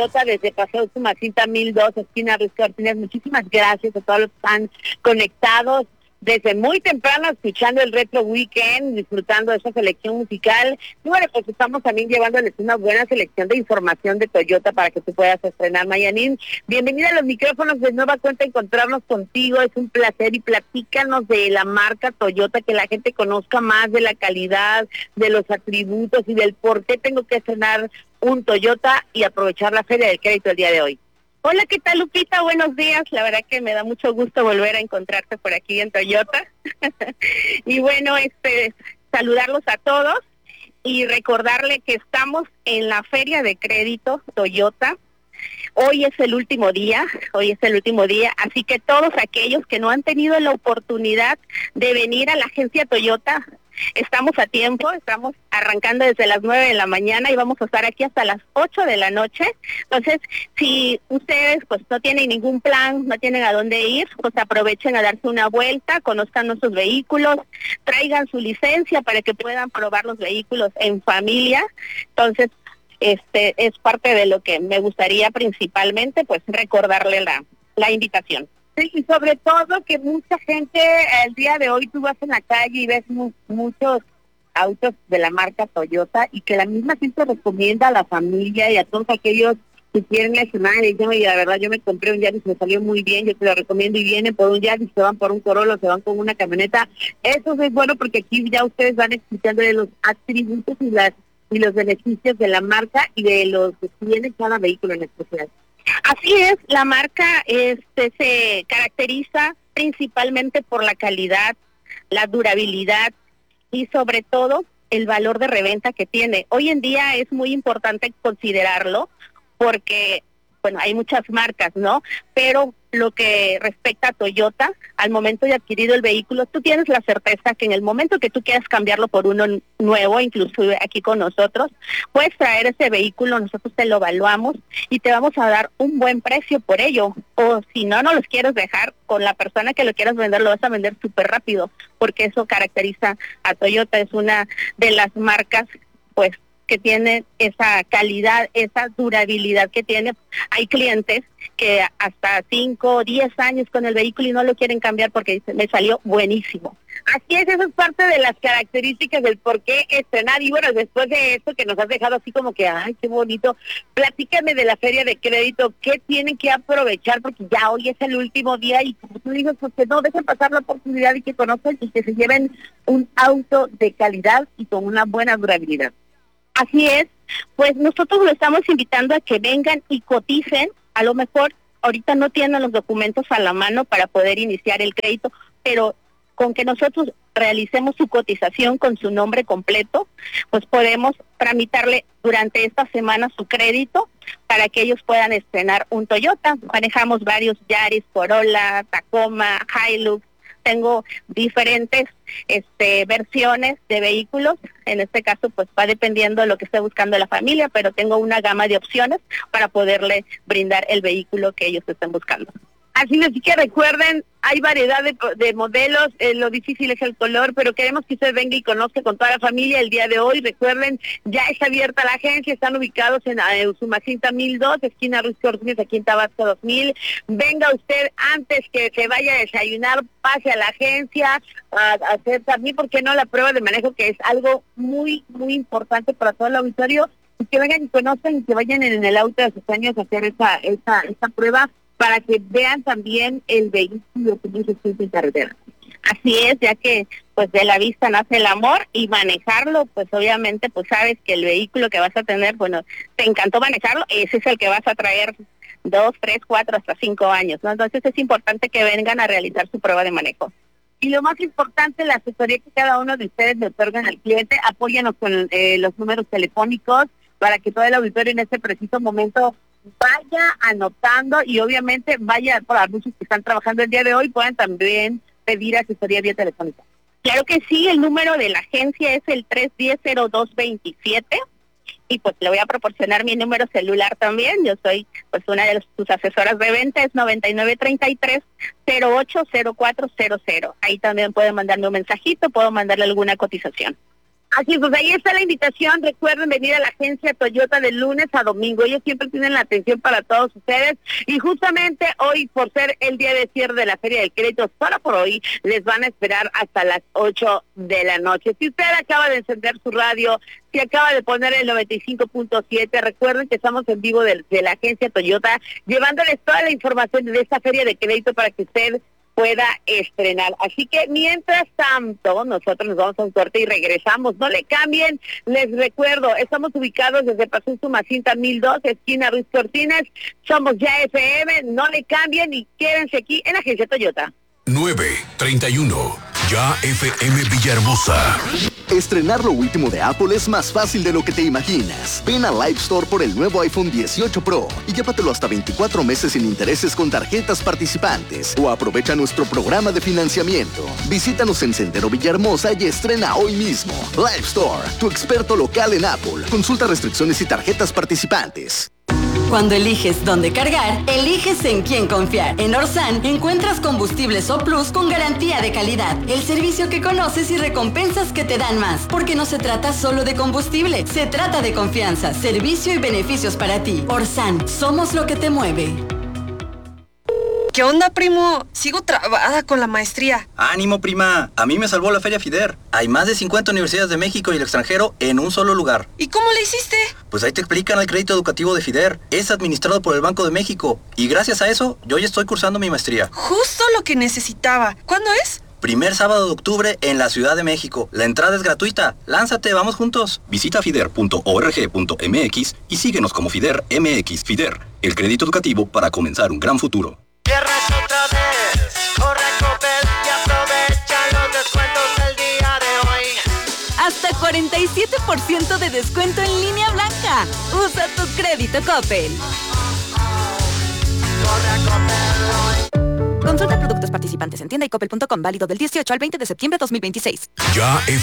Desde Paseo Sumacinta 1002, esquina Ruiz Cortines. Muchísimas gracias a todos los que están conectados desde muy temprano, escuchando el Retro Weekend, disfrutando de esa selección musical. Y bueno, pues estamos también llevándoles una buena selección de información de Toyota para que tú puedas estrenar, Mayanín. Bienvenida a los micrófonos, de nueva cuenta encontrarnos contigo, es un placer, y platícanos de la marca Toyota, que la gente conozca más de la calidad, de los atributos y del por qué tengo que estrenar un Toyota y aprovechar la Feria del Crédito el día de hoy. Hola, ¿qué tal, Lupita? Buenos días. La verdad que me da mucho gusto volver a encontrarte por aquí en Toyota. Y bueno, saludarlos a todos y recordarle que estamos en la Feria de Crédito Toyota. Hoy es el último día, así que todos aquellos que no han tenido la oportunidad de venir a la agencia Toyota, estamos a tiempo, estamos arrancando desde las 9 de la mañana y vamos a estar aquí hasta las 8 de la noche. Entonces, si ustedes pues no tienen ningún plan, no tienen a dónde ir, pues aprovechen a darse una vuelta, conozcan nuestros vehículos, traigan su licencia para que puedan probar los vehículos en familia. Entonces, es parte de lo que me gustaría principalmente, pues recordarle la invitación. Sí, y sobre todo que mucha gente, el día de hoy tú vas en la calle y ves muchos autos de la marca Toyota, y que la misma gente recomienda a la familia y a todos aquellos que quieren lesionar y dicen, oye, la verdad yo me compré un Yaris, me salió muy bien, yo te lo recomiendo, y vienen por un Yaris, se van por un Corolla, se van con una camioneta. Eso es bueno porque aquí ya ustedes van explicando de los atributos y los beneficios de la marca y de los que tiene cada vehículo en especial. Así es, la marca se caracteriza principalmente por la calidad, la durabilidad y sobre todo el valor de reventa que tiene. Hoy en día es muy importante considerarlo porque, bueno, hay muchas marcas, ¿no? Pero lo que respecta a Toyota, al momento de adquirir el vehículo, tú tienes la certeza que en el momento que tú quieras cambiarlo por uno nuevo, inclusive aquí con nosotros, puedes traer ese vehículo, nosotros te lo evaluamos y te vamos a dar un buen precio por ello. O si no los quieres dejar, con la persona que lo quieras vender, lo vas a vender súper rápido, porque eso caracteriza a Toyota. Es una de las marcas, pues, que tiene esa calidad, esa durabilidad que tiene. Hay clientes que hasta 5 o 10 años con el vehículo y no lo quieren cambiar porque dicen, me salió buenísimo. Así es, eso es parte de las características del por qué estrenar. Y bueno, después de esto que nos has dejado así como que, ay, qué bonito, platícame de la Feria de Crédito, ¿qué tienen que aprovechar? Porque ya hoy es el último día y como tú dices, pues que no dejen pasar la oportunidad y que conozcan y que se lleven un auto de calidad y con una buena durabilidad. Así es, pues nosotros lo estamos invitando a que vengan y coticen. A lo mejor ahorita no tienen los documentos a la mano para poder iniciar el crédito, pero con que nosotros realicemos su cotización con su nombre completo, pues podemos tramitarle durante esta semana su crédito para que ellos puedan estrenar un Toyota. Manejamos varios Yaris, Corolla, Tacoma, Hilux. Tengo diferentes versiones de vehículos. En este caso, pues va dependiendo de lo que esté buscando la familia, pero tengo una gama de opciones para poderle brindar el vehículo que ellos estén buscando. Así que recuerden, hay variedad de modelos, lo difícil es el color, pero queremos que usted venga y conozca con toda la familia el día de hoy. Recuerden, ya está abierta la agencia, están ubicados en Usumacinta 1002, esquina Ruiz Cortines, aquí en Tabasco 2000. Venga usted antes que se vaya a desayunar, pase a la agencia, a hacer también, ¿por qué no?, la prueba de manejo, que es algo muy, muy importante para todo el auditorio, y que vengan y conozcan y que vayan en el auto de sus años a hacer esa prueba, para que vean también el vehículo que ellos sienten en carretera. Así es, ya que pues de la vista nace el amor, y manejarlo, pues obviamente pues sabes que el vehículo que vas a tener, bueno, te encantó manejarlo, ese es el que vas a traer 2, 3, 4, hasta 5 años, ¿no? Entonces es importante que vengan a realizar su prueba de manejo. Y lo más importante, la asesoría que cada uno de ustedes le otorgan al cliente. Apóyanos con los números telefónicos para que todo el auditorio en este preciso momento vaya anotando, y obviamente vaya, para muchos que están trabajando el día de hoy, puedan también pedir asesoría vía telefónica. Claro que sí, el número de la agencia es el 310-0227, y pues le voy a proporcionar mi número celular también. Yo soy pues una de sus asesoras de venta, es 9933-080400. Ahí también pueden mandarme un mensajito, puedo mandarle alguna cotización. Así pues ahí está la invitación. Recuerden venir a la agencia Toyota de lunes a domingo. Ellos siempre tienen la atención para todos ustedes. Y justamente hoy, por ser el día de cierre de la Feria del Crédito, solo por hoy, les van a esperar hasta las 8 de la noche. Si usted acaba de encender su radio, si acaba de poner el 95.7, recuerden que estamos en vivo de la agencia Toyota, llevándoles toda la información de esta Feria de Crédito para que usted pueda estrenar. Así que mientras tanto, nosotros nos vamos a un corte y regresamos. No le cambien, les recuerdo, estamos ubicados desde Paseo Sumacinta 1002, esquina Ruiz Cortines. Somos Ya FM, no le cambien y quédense aquí en Agencia Toyota. 9:31, Ya FM Villahermosa. Estrenar lo último de Apple es más fácil de lo que te imaginas. Ven a Live Store por el nuevo iPhone 18 Pro y llévatelo hasta 24 meses sin intereses con tarjetas participantes o aprovecha nuestro programa de financiamiento. Visítanos en Sendero Villahermosa y estrena hoy mismo. Live Store, tu experto local en Apple. Consulta restricciones y tarjetas participantes. Cuando eliges dónde cargar, eliges en quién confiar. En Orsan encuentras combustibles O Plus con garantía de calidad. El servicio que conoces y recompensas que te dan más. Porque no se trata solo de combustible, se trata de confianza, servicio y beneficios para ti. Orsan, somos lo que te mueve. ¿Qué onda, primo? Sigo trabada con la maestría. ¡Ánimo, prima! A mí me salvó la Feria FIDER. Hay más de 50 universidades de México y el extranjero en un solo lugar. ¿Y cómo le hiciste? Pues ahí te explican el crédito educativo de FIDER. Es administrado por el Banco de México. Y gracias a eso, yo ya estoy cursando mi maestría. Justo lo que necesitaba. ¿Cuándo es? Primer sábado de octubre en la Ciudad de México. La entrada es gratuita. ¡Lánzate, vamos juntos! Visita fider.org.mx y síguenos como FIDER MX. FIDER, el crédito educativo para comenzar un gran futuro. Cierras otra vez, corre a Coppel y aprovecha los descuentos del día de hoy. Hasta 47% de descuento en línea blanca. Usa tu crédito Coppel. Corre a Coppel hoy. Consulta productos participantes en tienda y coppel.com, válido del 18 al 20 de septiembre de 2026. Ya